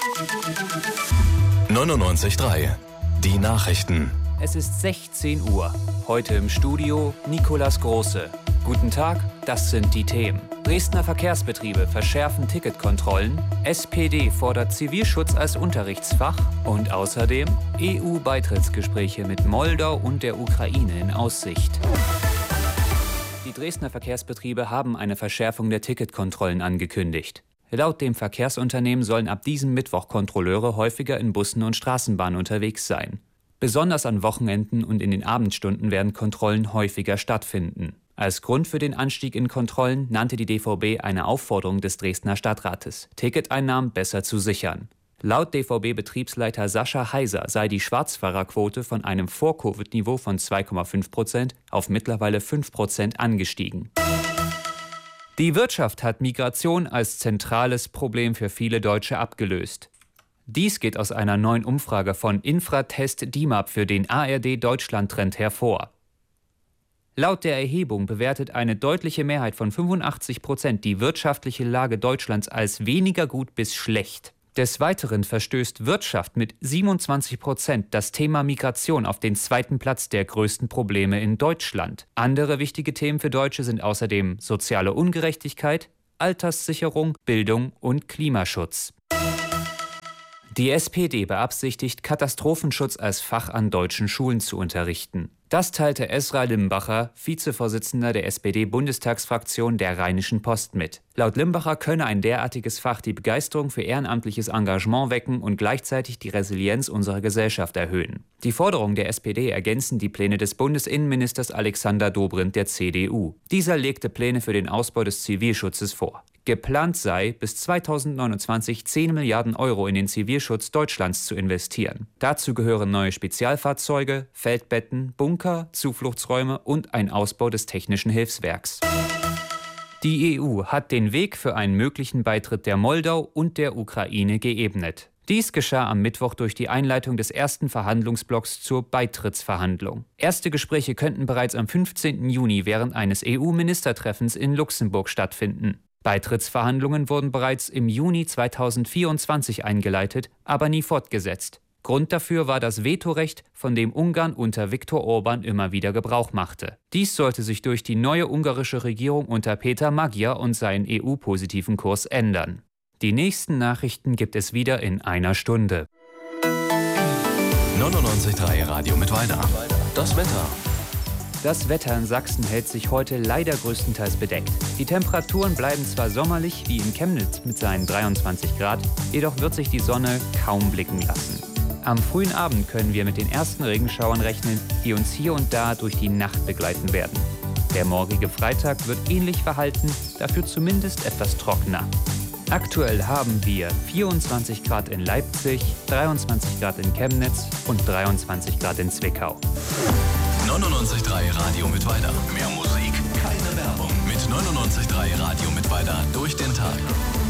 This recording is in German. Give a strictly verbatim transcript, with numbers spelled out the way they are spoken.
neunundneunzig Komma drei. Die Nachrichten. Es ist sechzehn Uhr. Heute im Studio Nicolas Große. Guten Tag, das sind die Themen. Dresdner Verkehrsbetriebe verschärfen Ticketkontrollen, S P D fordert Zivilschutz als Unterrichtsfach und außerdem E U-Beitrittsgespräche mit Moldau und der Ukraine in Aussicht. Die Dresdner Verkehrsbetriebe haben eine Verschärfung der Ticketkontrollen angekündigt. Laut dem Verkehrsunternehmen sollen ab diesem Mittwoch Kontrolleure häufiger in Bussen und Straßenbahnen unterwegs sein. Besonders an Wochenenden und in den Abendstunden werden Kontrollen häufiger stattfinden. Als Grund für den Anstieg in Kontrollen nannte die D V B eine Aufforderung des Dresdner Stadtrates, Ticketeinnahmen besser zu sichern. Laut D V B-Betriebsleiter Sascha Heiser sei die Schwarzfahrerquote von einem Vor-Covid-Niveau von zwei Komma fünf Prozent auf mittlerweile fünf Prozent angestiegen. Die Wirtschaft hat Migration als zentrales Problem für viele Deutsche abgelöst. Dies geht aus einer neuen Umfrage von Infratest D I M A P für den A R D-Deutschland-Trend hervor. Laut der Erhebung bewertet eine deutliche Mehrheit von fünfundachtzig Prozent die wirtschaftliche Lage Deutschlands als weniger gut bis schlecht. Des Weiteren verstößt Wirtschaft mit siebenundzwanzig Prozent das Thema Migration auf den zweiten Platz der größten Probleme in Deutschland. Andere wichtige Themen für Deutsche sind außerdem soziale Ungerechtigkeit, Alterssicherung, Bildung und Klimaschutz. Die S P D beabsichtigt, Katastrophenschutz als Fach an deutschen Schulen zu unterrichten. Das teilte Esra Limbacher, Vizevorsitzender der S P D-Bundestagsfraktion der Rheinischen Post mit. Laut Limbacher könne ein derartiges Fach die Begeisterung für ehrenamtliches Engagement wecken und gleichzeitig die Resilienz unserer Gesellschaft erhöhen. Die Forderungen der S P D ergänzen die Pläne des Bundesinnenministers Alexander Dobrindt der C D U. Dieser legte Pläne für den Ausbau des Zivilschutzes vor. Geplant sei, bis zweitausendneunundzwanzig zehn Milliarden Euro in den Zivilschutz Deutschlands zu investieren. Dazu gehören neue Spezialfahrzeuge, Feldbetten, Bunker, Zufluchtsräume und ein Ausbau des technischen Hilfswerks. Die E U hat den Weg für einen möglichen Beitritt der Moldau und der Ukraine geebnet. Dies geschah am Mittwoch durch die Einleitung des ersten Verhandlungsblocks zur Beitrittsverhandlung. Erste Gespräche könnten bereits am fünfzehnten Juni während eines E U-Ministertreffens in Luxemburg stattfinden. Beitrittsverhandlungen wurden bereits im Juni zweitausendvierundzwanzig eingeleitet, aber nie fortgesetzt. Grund dafür war das Vetorecht, von dem Ungarn unter Viktor Orban immer wieder Gebrauch machte. Dies sollte sich durch die neue ungarische Regierung unter Peter Magyar und seinen E U-positiven Kurs ändern. Die nächsten Nachrichten gibt es wieder in einer Stunde. neunundneunzig Komma drei Radio Mittweida. Das Wetter. Das Wetter in Sachsen hält sich heute leider größtenteils bedeckt. Die Temperaturen bleiben zwar sommerlich wie in Chemnitz mit seinen dreiundzwanzig Grad, jedoch wird sich die Sonne kaum blicken lassen. Am frühen Abend können wir mit den ersten Regenschauern rechnen, die uns hier und da durch die Nacht begleiten werden. Der morgige Freitag wird ähnlich verhalten, dafür zumindest etwas trockener. Aktuell haben wir vierundzwanzig Grad in Leipzig, dreiundzwanzig Grad in Chemnitz und dreiundzwanzig Grad in Zwickau. neunundneunzig Komma drei Radio Mittweida. Mehr Musik, keine Werbung. Mit neunundneunzig Komma drei Radio Mittweida durch den Tag.